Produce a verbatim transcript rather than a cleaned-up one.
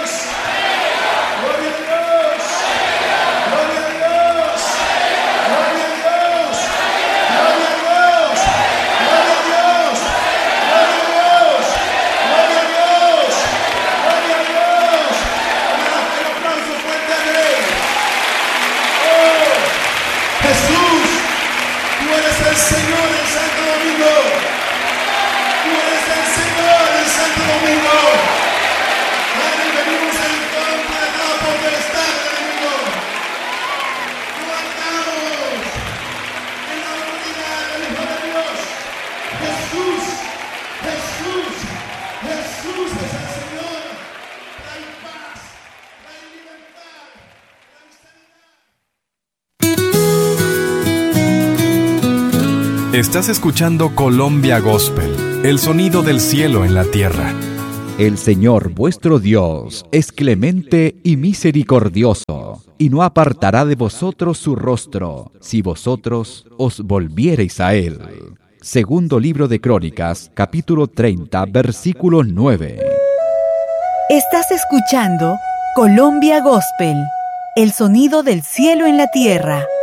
Estás escuchando Colombia Gospel, el sonido del cielo en la tierra. El Señor vuestro Dios es clemente y misericordioso, y no apartará de vosotros su rostro, si vosotros os volviereis a Él. Segundo libro de Crónicas, capítulo treinta, versículo nueve. Estás escuchando Colombia Gospel, el sonido del cielo en la tierra.